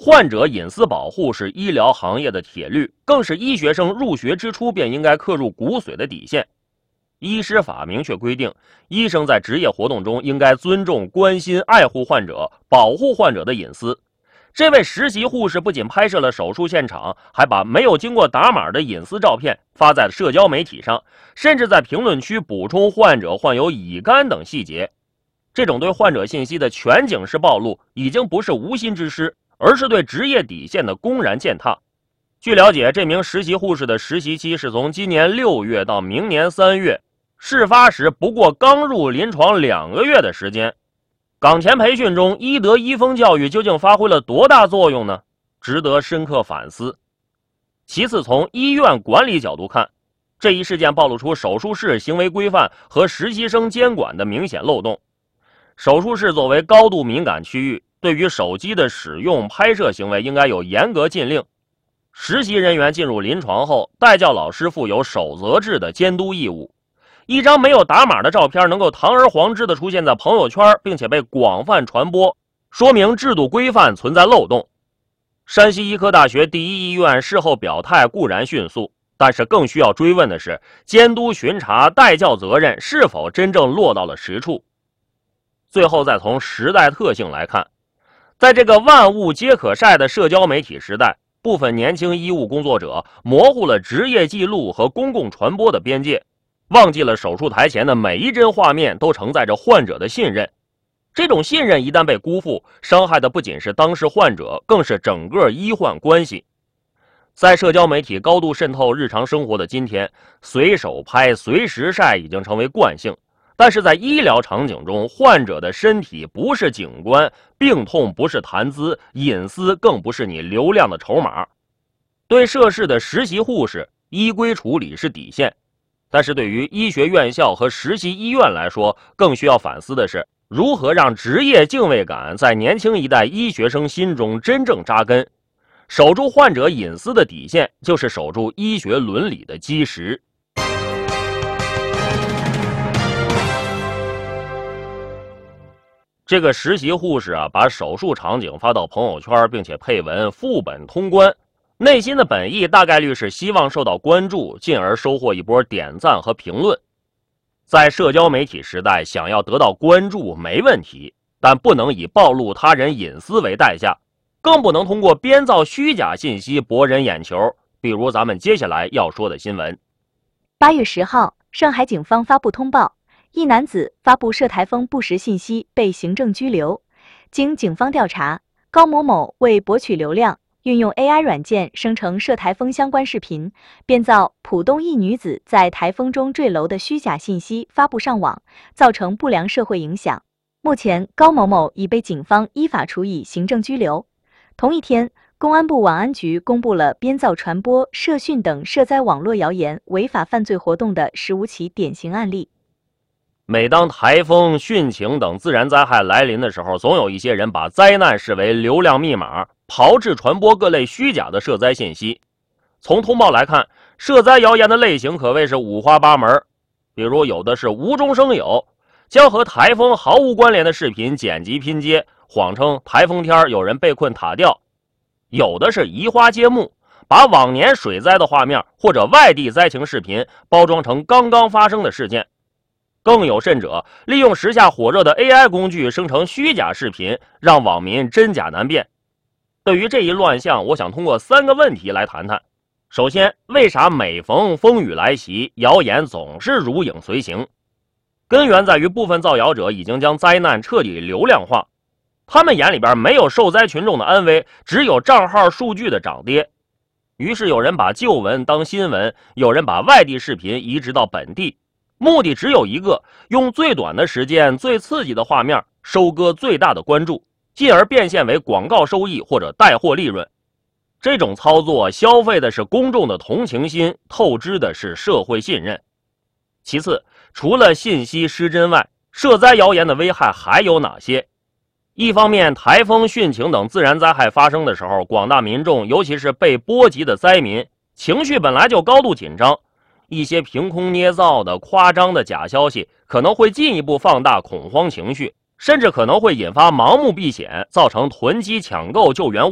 患者隐私保护是医疗行业的铁律，更是医学生入学之初便应该刻入骨髓的底线。医师法明确规定，医生在职业活动中应该尊重、关心、爱护患者，保护患者的隐私。这位实习护士不仅拍摄了手术现场，还把没有经过打码的隐私照片发在社交媒体上，甚至在评论区补充患者患有乙肝等细节。这种对患者信息的全景式暴露，已经不是无心之失，而是对职业底线的公然践踏。据了解，这名实习护士的实习期是从今年6月到明年3月，事发时不过刚入临床2个月的时间。岗前培训中，医德医风教育究竟发挥了多大作用呢？值得深刻反思。其次，从医院管理角度看，这一事件暴露出手术室行为规范和实习生监管的明显漏洞。手术室作为高度敏感区域，对于手机的使用、拍摄行为应该有严格禁令。实习人员进入临床后，带教老师负有守则制的监督义务。一张没有打码的照片能够堂而皇之地出现在朋友圈，并且被广泛传播，说明制度规范存在漏洞。山西医科大学第一医院事后表态固然迅速，但是更需要追问的是，监督巡查、带教责任是否真正落到了实处。最后再从时代特性来看，在这个万物皆可晒的社交媒体时代，部分年轻医务工作者模糊了职业记录和公共传播的边界，忘记了手术台前的每一帧画面都承载着患者的信任。这种信任一旦被辜负，伤害的不仅是当事患者，更是整个医患关系。在社交媒体高度渗透日常生活的今天，随手拍、随时晒已经成为惯性。但是在医疗场景中，患者的身体不是景观，病痛不是谈资，隐私更不是你流量的筹码。对涉事的实习护士，依规处理是底线。但是对于医学院校和实习医院来说，更需要反思的是，如何让职业敬畏感在年轻一代医学生心中真正扎根。守住患者隐私的底线，就是守住医学伦理的基石。这个实习护士把手术场景发到朋友圈，并且配文副本通关，内心的本意大概率是希望受到关注，进而收获一波点赞和评论。在社交媒体时代，想要得到关注没问题，但不能以暴露他人隐私为代价，更不能通过编造虚假信息博人眼球，比如咱们接下来要说的新闻。 8月10号，上海警方发布通报，一男子发布涉台风不实信息被行政拘留。经警方调查，高某某为博取流量，运用 AI 软件生成涉台风相关视频，编造浦东一女子在台风中坠楼的虚假信息发布上网，造成不良社会影响。目前，高某某已被警方依法处以行政拘留。同一天，公安部网安局公布了编造、传播、涉讯等涉灾网络谣言违法犯罪活动的15起典型案例。 每当台风、汛情等自然灾害来临的时候，总有一些人把灾难视为流量密码，炮制传播各类虚假的涉灾信息。从通报来看，涉灾谣言的类型可谓是五花八门，比如有的是无中生有，将和台风毫无关联的视频剪辑拼接，谎称台风天有人被困塔吊；有的是移花接木，把往年水灾的画面或者外地灾情视频包装成刚刚发生的事件。更有甚者，利用时下火热的 AI 工具生成虚假视频，让网民真假难辨。对于这一乱象，我想通过3个问题来谈谈。首先，为啥每逢风雨来袭，谣言总是如影随形？根源在于部分造谣者已经将灾难彻底流量化，他们眼里边没有受灾群众的安危，只有账号数据的涨跌。于是有人把旧闻当新闻，有人把外地视频移植到本地，目的只有一个，用最短的时间、最刺激的画面收割最大的关注，进而变现为广告收益或者带货利润。这种操作消费的是公众的同情心，透支的是社会信任。其次，除了信息失真外，涉灾谣言的危害还有哪些？一方面，台风、汛情等自然灾害发生的时候，广大民众，尤其是被波及的灾民，情绪本来就高度紧张，一些凭空捏造的、夸张的假消息可能会进一步放大恐慌情绪，甚至可能会引发盲目避险，造成囤积抢购救援